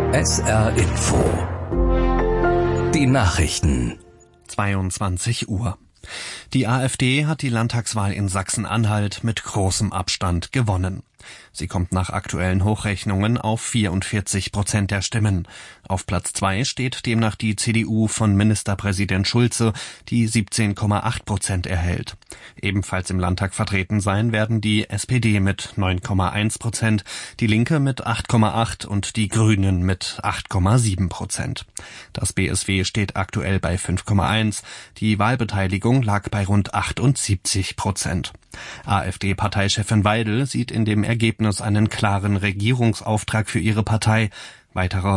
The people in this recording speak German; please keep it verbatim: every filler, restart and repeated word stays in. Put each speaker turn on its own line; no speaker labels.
S R Info. Die Nachrichten.
zweiundzwanzig Uhr. Die AfD hat die Landtagswahl in Sachsen-Anhalt mit großem Abstand gewonnen. Sie kommt nach aktuellen Hochrechnungen auf vierundvierzig Prozent der Stimmen. Auf Platz zwei steht demnach die C D U von Ministerpräsident Schulze, die siebzehn Komma acht Prozent erhält. Ebenfalls im Landtag vertreten sein werden die S P D mit neun Komma eins Prozent, die Linke mit acht Komma acht und die Grünen mit acht Komma sieben Prozent. Das B S W steht aktuell bei fünf Komma eins. Die Wahlbeteiligung lag bei rund achtundsiebzig Prozent. AfD-Parteichefin Weidel sieht in dem Ergebnis einen klaren Regierungsauftrag für ihre Partei. Weitere